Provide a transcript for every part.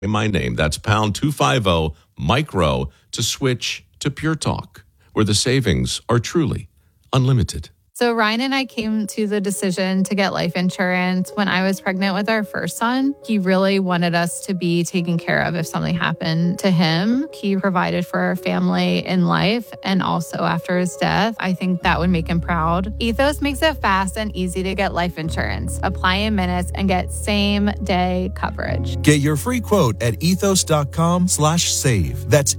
my name. That's pound 250 micro to switch to Pure Talk, where the savings are truly unlimited. So Ryan and I came to the decision to get life insurance when I was pregnant with our first son. He really wanted us to be taken care of if something happened to him. He provided for our family in life and also after his death. I think that would make him proud. Ethos makes it fast and easy to get life insurance. Apply in minutes and get same-day coverage. Get your free quote at ethos.com/save. That's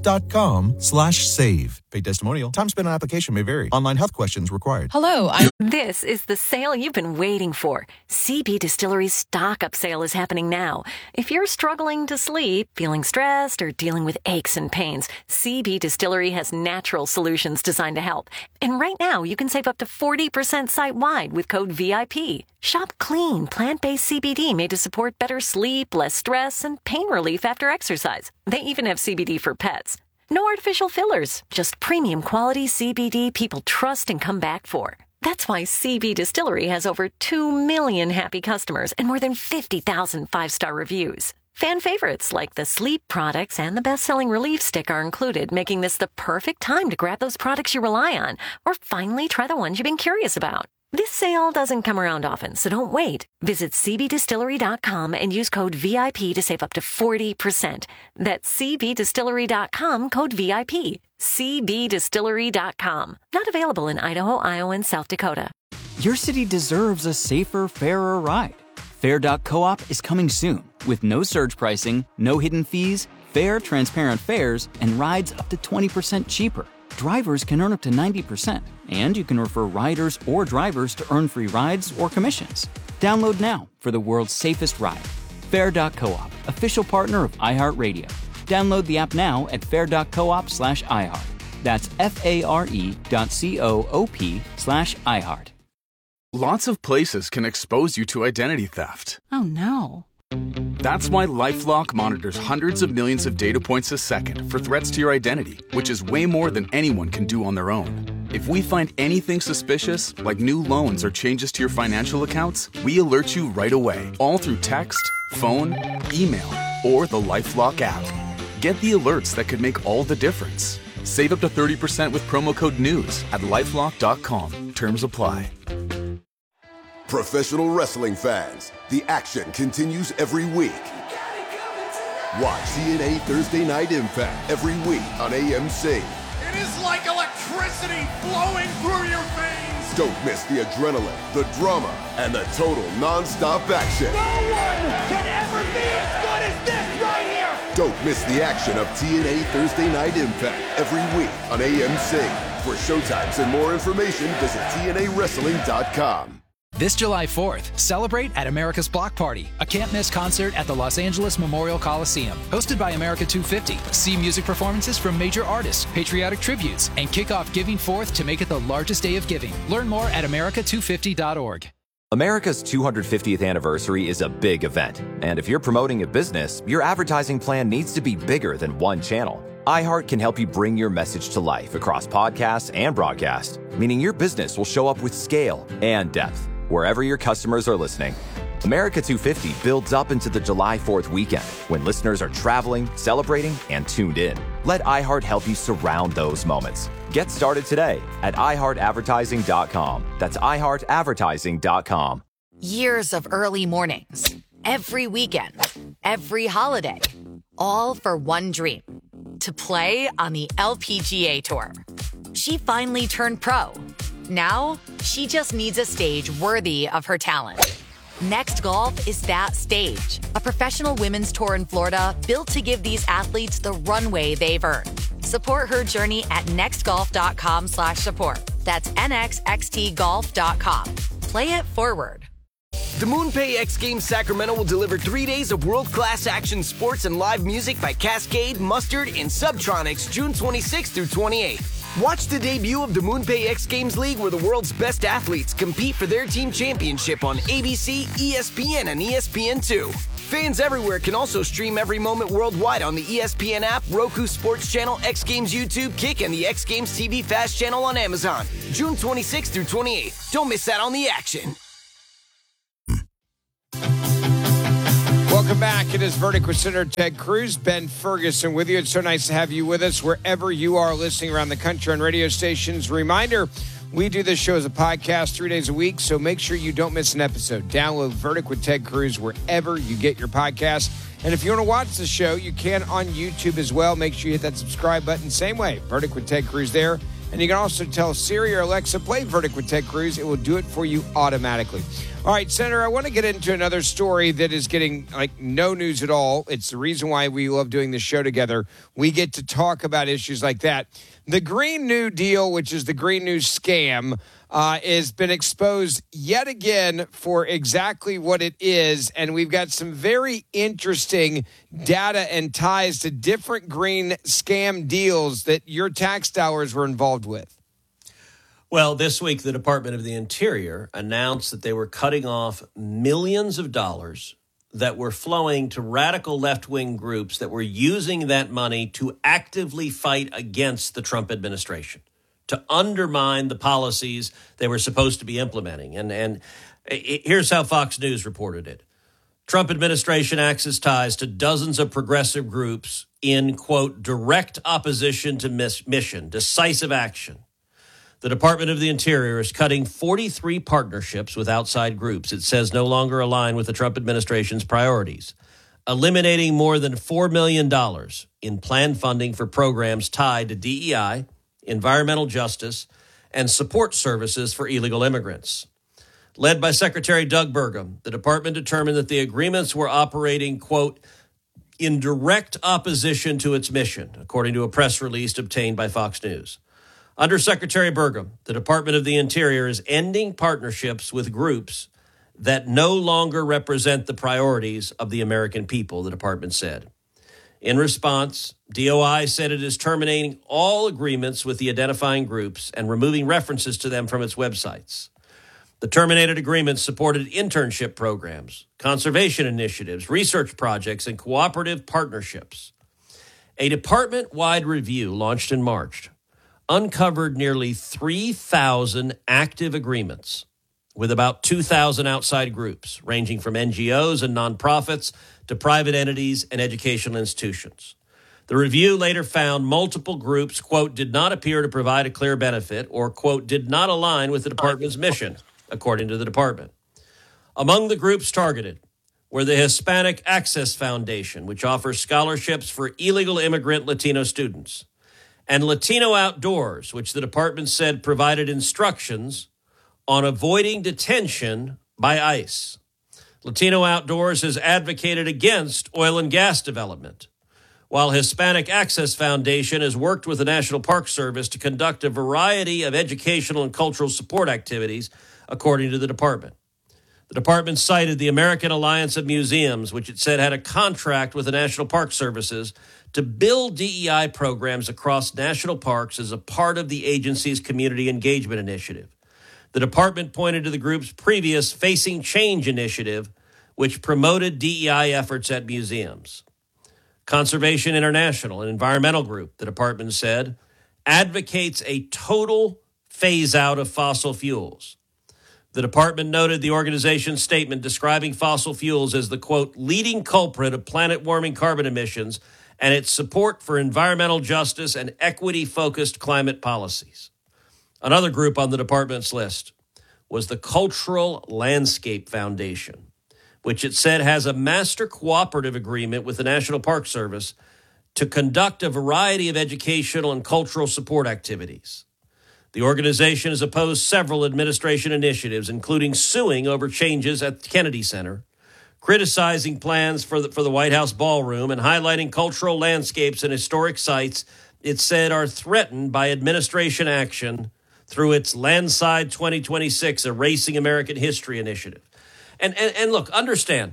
ethos.com/save. Paid testimonial. Time spent on application may vary. Online health questions required. Hello. This is the sale you've been waiting for. CB Distillery's stock-up sale is happening now. If you're struggling to sleep, feeling stressed, or dealing with aches and pains, CB Distillery has natural solutions designed to help. And right now, you can save up to 40% site-wide with code VIP. Shop clean, plant-based CBD made to support better sleep, less stress, and pain relief after exercise. They even have CBD for pets. No artificial fillers, just premium quality CBD people trust and come back for. That's why CB Distillery has over 2 million happy customers and more than 50,000 five-star reviews. Fan favorites like the sleep products and the best-selling relief stick are included, making this the perfect time to grab those products you rely on or finally try the ones you've been curious about. This sale doesn't come around often, so don't wait. Visit cbdistillery.com and use code VIP to save up to 40%. That's cbdistillery.com, code VIP. cbdistillery.com. Not available in Idaho, Iowa, and South Dakota. Your city deserves a safer, fairer ride. Fair.coop is coming soon with no surge pricing, no hidden fees, fair, transparent fares, and rides up to 20% cheaper. Drivers can earn up to 90%, and you can refer riders or drivers to earn free rides or commissions. Download now for the world's safest ride. Fair.coop, official partner of iHeartRadio. Download the app now at fair.coop/iHeart. That's FARE.coop/iHeart. Lots of places can expose you to identity theft. Oh no. That's why LifeLock monitors hundreds of millions of data points a second for threats to your identity, which is way more than anyone can do on their own. If we find anything suspicious, like new loans or changes to your financial accounts, we alert you right away, all through text, phone, email, or the LifeLock app. Get the alerts that could make all the difference. Save up to 30% with promo code NEWS at LifeLock.com. Terms apply. Professional wrestling fans, the action continues every week. Watch TNA Thursday Night Impact every week on AMC. It is like electricity flowing through your veins. Don't miss the adrenaline, the drama, and the total non-stop action. No one can ever be as good as this right here. Don't miss the action of TNA Thursday Night Impact every week on AMC. For showtimes and more information, visit TNAWrestling.com. This July 4th, celebrate at America's Block Party, a can't-miss concert at the Los Angeles Memorial Coliseum. Hosted by America 250, see music performances from major artists, patriotic tributes, and kick off Giving Forth to make it the largest day of giving. Learn more at america250.org. America's 250th anniversary is a big event, and if you're promoting a business, your advertising plan needs to be bigger than one channel. iHeart can help you bring your message to life across podcasts and broadcast, meaning your business will show up with scale and depth wherever your customers are listening. America 250 builds up into the July 4th weekend when listeners are traveling, celebrating, and tuned in. Let iHeart help you surround those moments. Get started today at iHeartAdvertising.com. That's iHeartAdvertising.com. Years of early mornings, every weekend, every holiday, all for one dream: to play on the LPGA Tour. She finally turned pro. Now, she just needs a stage worthy of her talent. Next Golf is that stage. A professional women's tour in Florida built to give these athletes the runway they've earned. Support her journey at nextgolf.com/support. That's nxxtgolf.com. Play it forward. The MoonPay X Games Sacramento will deliver 3 days of world-class action sports and live music by Cascade, Mustard, and Subtronics June 26th through 28th. Watch the debut of the MoonPay X Games League, where the world's best athletes compete for their team championship on ABC, ESPN, and ESPN2. Fans everywhere can also stream every moment worldwide on the ESPN app, Roku Sports Channel, X Games YouTube, Kick, and the X Games TV Fast Channel on Amazon. June 26th through 28th. Don't miss out on the action. Welcome back. It is Verdict with Senator Ted Cruz, Ben Ferguson with you. It's so nice to have you with us wherever you are listening around the country on radio stations. Reminder, we do this show as a podcast 3 days a week, so make sure you don't miss an episode. Download Verdict with Ted Cruz wherever you get your podcast. And if you want to watch the show, you can on YouTube as well. Make sure you hit that subscribe button. Same way, Verdict with Ted Cruz there. And you can also tell Siri or Alexa, play Verdict with Ted Cruz. It will do it for you automatically. All right, Senator, I want to get into another story that is getting no news at all. It's the reason why we love doing this show together. We get to talk about issues like that. The Green New Deal, which is the Green New scam, has been exposed yet again for exactly what it is. And we've got some very interesting data and ties to different green scam deals that your tax dollars were involved with. Well, this week, the Department of the Interior announced that they were cutting off millions of dollars that were flowing to radical left-wing groups that were using that money to actively fight against the Trump administration, to undermine the policies they were supposed to be implementing. And here's how Fox News reported it. Trump administration axes ties to dozens of progressive groups in, quote, direct opposition to mission, decisive action. The Department of the Interior is cutting 43 partnerships with outside groups it says no longer align with the Trump administration's priorities, eliminating more than $4 million in planned funding for programs tied to DEI, environmental justice, and support services for illegal immigrants. Led by Secretary Doug Burgum, the department determined that the agreements were operating, quote, in direct opposition to its mission, according to a press release obtained by Fox News. Under Secretary Burgum, the Department of the Interior is ending partnerships with groups that no longer represent the priorities of the American people, the department said. In response, DOI said it is terminating all agreements with the identifying groups and removing references to them from its websites. The terminated agreements supported internship programs, conservation initiatives, research projects, and cooperative partnerships. A department-wide review launched in March uncovered nearly 3,000 active agreements with about 2,000 outside groups, ranging from NGOs and nonprofits to private entities and educational institutions. The review later found multiple groups, quote, did not appear to provide a clear benefit or, quote, did not align with the department's mission, according to the department. Among the groups targeted were the Hispanic Access Foundation, which offers scholarships for illegal immigrant Latino students, and Latino Outdoors, which the department said provided instructions on avoiding detention by ICE. Latino Outdoors has advocated against oil and gas development, while Hispanic Access Foundation has worked with the National Park Service to conduct a variety of educational and cultural support activities, according to the department. The department cited the American Alliance of Museums, which it said had a contract with the National Park Services to build DEI programs across national parks as a part of the agency's community engagement initiative. The department pointed to the group's previous Facing Change initiative, which promoted DEI efforts at museums. Conservation International, an environmental group, the department said, advocates a total phase-out of fossil fuels. The department noted the organization's statement describing fossil fuels as the, quote, leading culprit of planet-warming carbon emissions and its support for environmental justice and equity-focused climate policies. Another group on the department's list was the Cultural Landscape Foundation, which it said has a master cooperative agreement with the National Park Service to conduct a variety of educational and cultural support activities. The organization has opposed several administration initiatives, including suing over changes at the Kennedy Center, criticizing plans for the White House ballroom, and highlighting cultural landscapes and historic sites it said are threatened by administration action through its Landside 2026 Erasing American History initiative. And look, understand,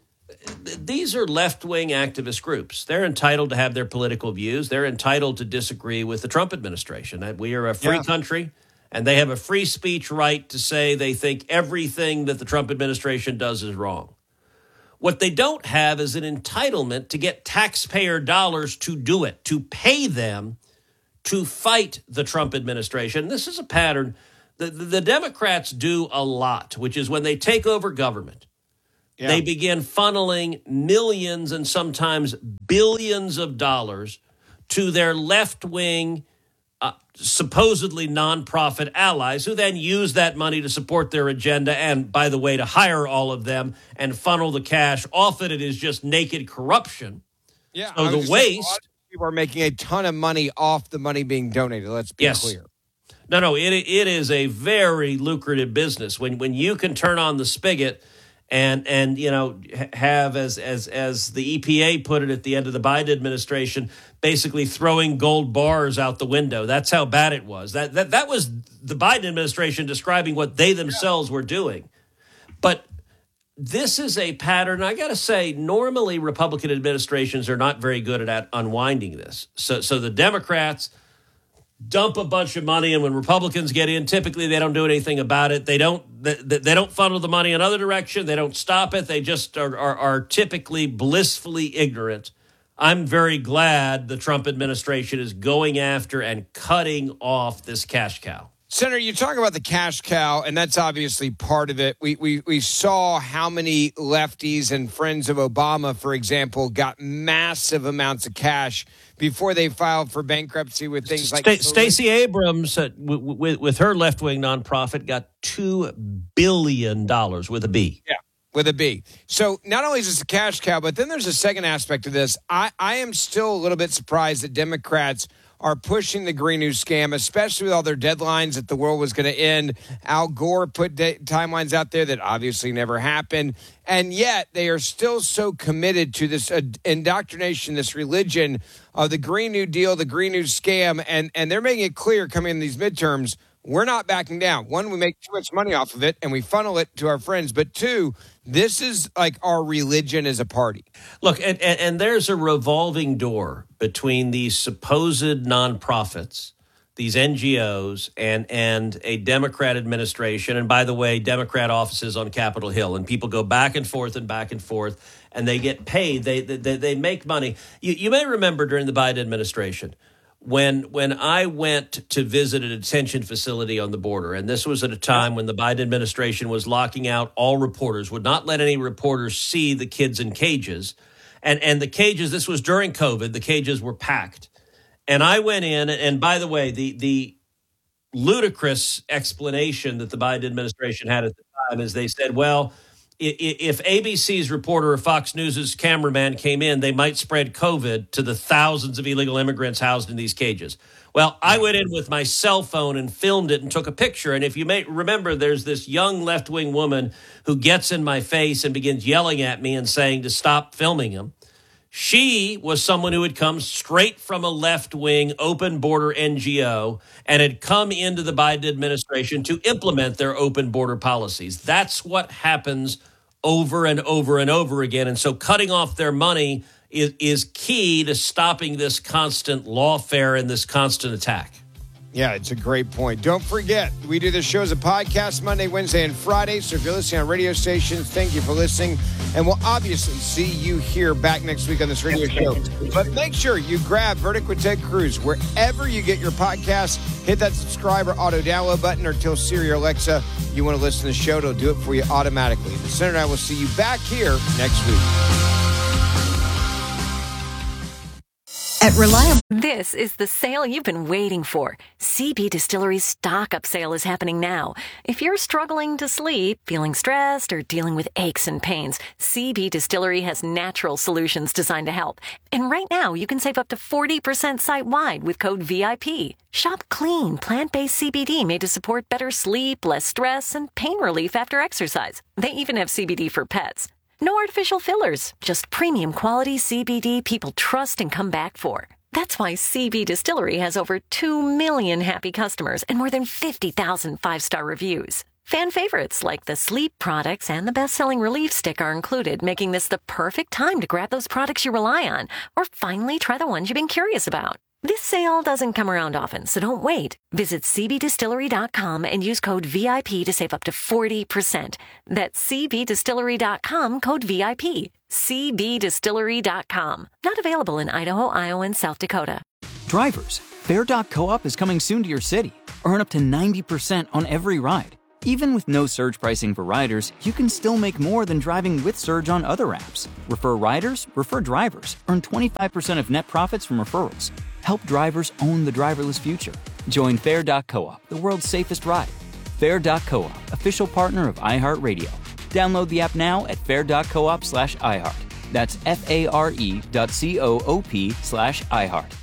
these are left-wing activist groups. They're entitled to have their political views. They're entitled to disagree with the Trump administration. We are a free country, and they have a free speech right to say they think everything that the Trump administration does is wrong. What they don't have is an entitlement to get taxpayer dollars to do it, to pay them to fight the Trump administration. This is a pattern that the Democrats do a lot, which is when they take over government, they begin funneling millions and sometimes billions of dollars to their left-wing, supposedly nonprofit allies, who then use that money to support their agenda and, by the way, to hire all of them and funnel the cash. Often it is just naked corruption. Yeah. So the waste... People are making a ton of money off the money being donated. Let's be clear. No, it is a very lucrative business. When you can turn on the spigot and have, as the EPA put it at the end of the Biden administration, basically throwing gold bars out the window. That's how bad it was. That was the Biden administration describing what they themselves were doing. But this is a pattern. I got to say, normally Republican administrations are not very good at unwinding this. So the Democrats dump a bunch of money, and when Republicans get in, typically they don't do anything about it. They don't funnel the money another direction. They don't stop it. They just are typically blissfully ignorant. I'm very glad the Trump administration is going after and cutting off this cash cow. Senator, you talk about the cash cow, and that's obviously part of it. We saw how many lefties and friends of Obama, for example, got massive amounts of cash before they filed for bankruptcy with things like... Stacey Abrams, with her left-wing nonprofit, got $2 billion with a B. Yeah, with a B. So not only is this a cash cow, but then there's a second aspect of this. I am still a little bit surprised that Democrats are pushing the Green News scam, especially with all their deadlines that the world was going to end. Al Gore put timelines out there that obviously never happened. And yet they are still so committed to this indoctrination, this religion of the Green New Deal, the Green News scam. And they're making it clear coming in these midterms, we're not backing down. One, we make too much money off of it and we funnel it to our friends. But two, this is like our religion as a party. Look, and there's a revolving door between these supposed nonprofits, these NGOs, and a Democrat administration. And by the way, Democrat offices on Capitol Hill. And people go back and forth, and they get paid. They make money. You may remember during the Biden administration, when I went to visit a detention facility on the border, and this was at a time when the Biden administration was locking out all reporters, would not let any reporters see the kids in cages. And the cages, this was during COVID, the cages were packed. And I went in, and by the way, the ludicrous explanation that the Biden administration had at the time is they said, well, if ABC's reporter or Fox News' cameraman came in, they might spread COVID to the thousands of illegal immigrants housed in these cages. Well, I went in with my cell phone and filmed it and took a picture. And if you may remember, there's this young left-wing woman who gets in my face and begins yelling at me and saying to stop filming him. She was someone who had come straight from a left-wing open border NGO and had come into the Biden administration to implement their open border policies. That's what happens over and over and over again. And so cutting off their money is key to stopping this constant lawfare and this constant attack. Yeah, it's a great point. Don't forget, we do this show as a podcast Monday, Wednesday, and Friday. So if you're listening on radio stations, thank you for listening. And we'll obviously see you here back next week on this radio show. But make sure you grab Verdict with Ted Cruz wherever you get your podcasts. Hit that subscribe or auto download button, or tell Siri or Alexa you want to listen to the show. It'll do it for you automatically. The Senator and I will see you back here next week. At Reliable. This is the sale you've been waiting for. CB Distillery's stock up sale is happening now. If you're struggling to sleep, feeling stressed, or dealing with aches and pains, CB Distillery has natural solutions designed to help. And right now, you can save up to 40% site-wide with code VIP. Shop clean, plant-based CBD made to support better sleep, less stress, and pain relief after exercise. They even have CBD for pets. No artificial fillers, just premium quality CBD people trust and come back for. That's why CB Distillery has over 2 million happy customers and more than 50,000 5-star reviews. Fan favorites like the sleep products and the best-selling relief stick are included, making this the perfect time to grab those products you rely on or finally try the ones you've been curious about. This sale doesn't come around often, so don't wait. Visit cbdistillery.com and use code VIP to save up to 40%. That's cbdistillery.com, code VIP. cbdistillery.com. Not available in Idaho, Iowa, and South Dakota. Drivers, Fair.coop is coming soon to your city. Earn up to 90% on every ride. Even with no surge pricing for riders, you can still make more than driving with Surge on other apps. Refer riders, refer drivers. Earn 25% of net profits from referrals. Help drivers own the driverless future. Join Fair.coop, the world's safest ride. Fair.coop, official partner of iHeartRadio. Download the app now at fair.coop/iHeart. That's FARE.coop/iHeart.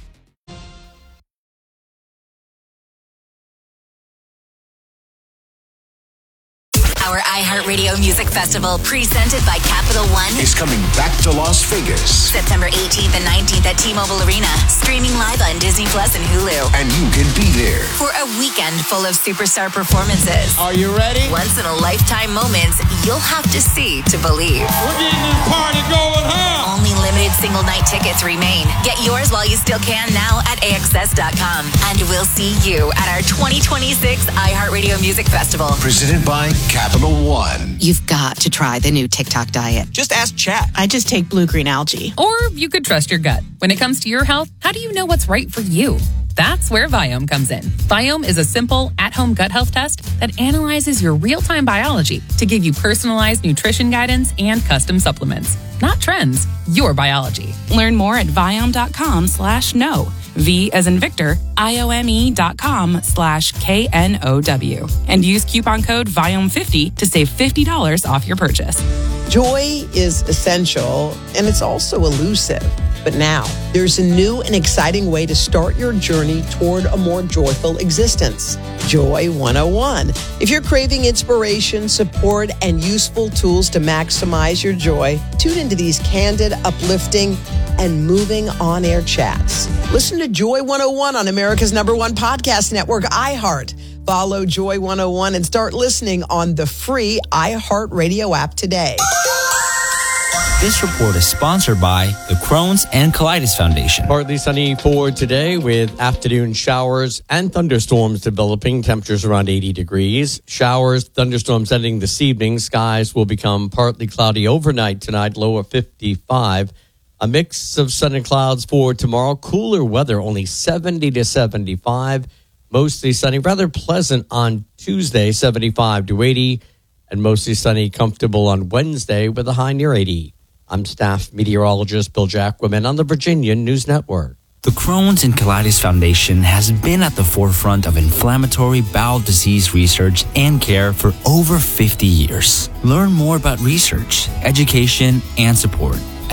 Our iHeartRadio Music Festival, presented by Capital One, is coming back to Las Vegas. September 18th and 19th at T-Mobile Arena. Streaming live on Disney Plus and Hulu. And you can be there for a weekend full of superstar performances. Are you ready? Once-in-a-lifetime moments you'll have to see to believe. We're getting this party going, huh? Only limited single-night tickets remain. Get yours while you still can now at AXS.com. And we'll see you at our 2026 iHeartRadio Music Festival. Presented by Capital One. You've got to try the new TikTok diet. Just ask Chat. I just take blue-green algae. Or you could trust your gut. When it comes to your health, how do you know what's right for you? That's where Viome comes in. Viome is a simple, at-home gut health test that analyzes your real-time biology to give you personalized nutrition guidance and custom supplements. Not trends, your biology. Learn more at Viome.com/know. V as in Victor, IOME.com/KNOW. And use coupon code VIOME50 to save $50 off your purchase. Joy is essential, and it's also elusive. But now, there's a new and exciting way to start your journey toward a more joyful existence. Joy 101. If you're craving inspiration, support, and useful tools to maximize your joy, tune into these candid, uplifting, and moving on-air chats. Listen to Joy 101 on America's #1 podcast network, iHeart. Follow Joy 101 and start listening on the free iHeartRadio app today. This report is sponsored by the Crohn's and Colitis Foundation. Partly sunny for today with afternoon showers and thunderstorms developing. Temperatures around 80 degrees. Showers, thunderstorms ending this evening. Skies will become partly cloudy overnight tonight, low of 55. A mix of sun and clouds for tomorrow. Cooler weather, only 70 to 75. Mostly sunny, rather pleasant on Tuesday, 75 to 80. And mostly sunny, comfortable on Wednesday with a high near 80. I'm staff meteorologist Bill Jacquemin on the Virginia News Network. The Crohn's and Colitis Foundation has been at the forefront of inflammatory bowel disease research and care for over 50 years. Learn more about research, education, and support at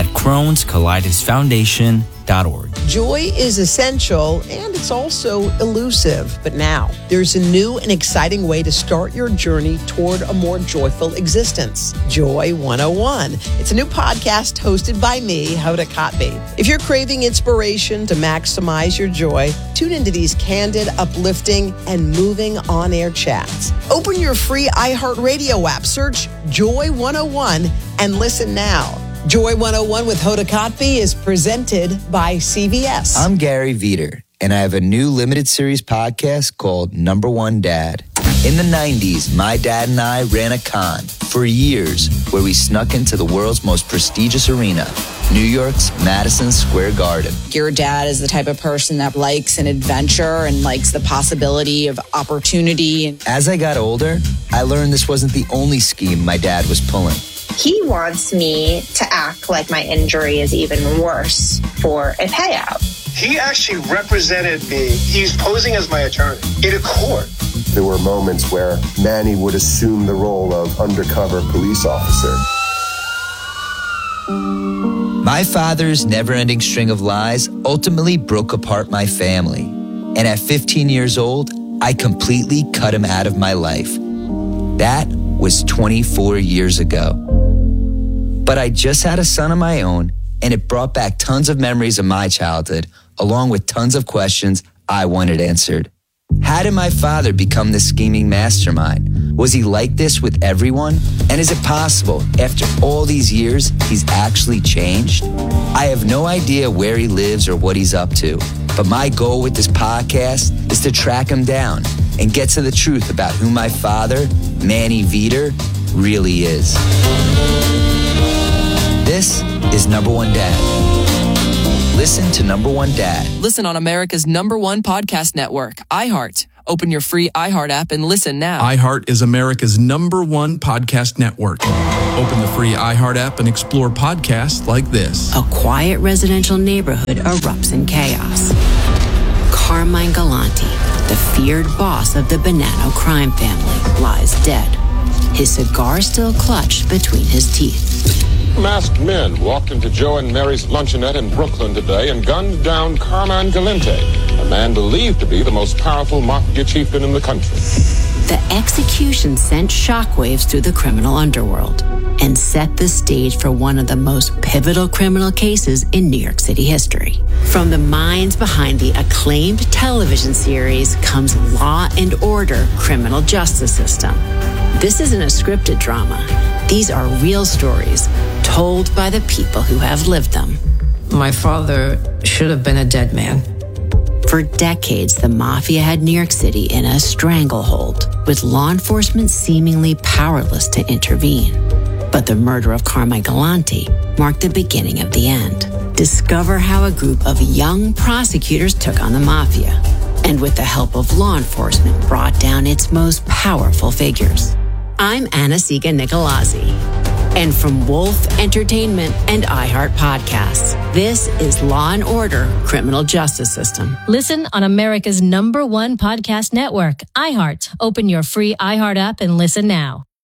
Crohn'sColitisFoundation.org. Joy is essential, and it's also elusive. But now, there's a new and exciting way to start your journey toward a more joyful existence. Joy 101. It's a new podcast hosted by me, Hoda Kotb. If you're craving inspiration to maximize your joy, tune into these candid, uplifting, and moving on-air chats. Open your free iHeartRadio app, search Joy 101, and listen now. Joy 101 with Hoda Kotb is presented by CVS. I'm Gary Veter, and I have a new limited series podcast called Number One Dad. In the 90s, my dad and I ran a con for years where we snuck into the world's most prestigious arena, New York's Madison Square Garden. Your dad is the type of person that likes an adventure and likes the possibility of opportunity. As I got older, I learned this wasn't the only scheme my dad was pulling. He wants me to act like my injury is even worse for a payout. He actually represented me. He's posing as my attorney in a court. There were moments where Manny would assume the role of undercover police officer. My father's never-ending string of lies ultimately broke apart my family. And at 15 years old, I completely cut him out of my life. That was 24 years ago. But I just had a son of my own, and it brought back tons of memories of my childhood, along with tons of questions I wanted answered. How did my father become this scheming mastermind? Was he like this with everyone? And is it possible, after all these years, he's actually changed? I have no idea where he lives or what he's up to, but my goal with this podcast is to track him down and get to the truth about who my father, Manny Veter, really is. This is Number One Dad. Listen to Number One Dad. Listen on America's #1 podcast network, iHeart, Open your free iHeart app and listen now. iHeart is America's #1 podcast network. Open the free iHeart app and explore podcasts like this. A quiet residential neighborhood erupts in chaos. Carmine Galante, the feared boss of the Bonanno crime family, lies dead, his cigar still clutched between his teeth. Masked men walked into Joe and Mary's luncheonette in Brooklyn today and gunned down Carmine Galante, a man believed to be the most powerful mafia chieftain in the country. The execution sent shockwaves through the criminal underworld and set the stage for one of the most pivotal criminal cases in New York City history. From the minds behind the acclaimed television series comes Law and Order: Criminal Justice System. This isn't a scripted drama. These are real stories told by the people who have lived them. My father should have been a dead man. For decades, the mafia had New York City in a stranglehold, with law enforcement seemingly powerless to intervene. But the murder of Carmine Galante marked the beginning of the end. Discover how a group of young prosecutors took on the mafia, and with the help of law enforcement, brought down its most powerful figures. I'm Anna Siga Nicolazzi. And from Wolf Entertainment and iHeart Podcasts, this is Law and Order: Criminal Justice System. Listen on America's #1 podcast network, iHeart. Open your free iHeart app and listen now.